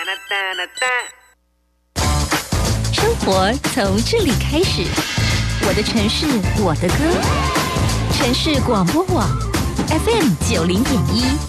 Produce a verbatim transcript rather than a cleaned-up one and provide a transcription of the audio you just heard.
生活从这里开始，我的城市，我的歌。城市广播网 F M 九零点一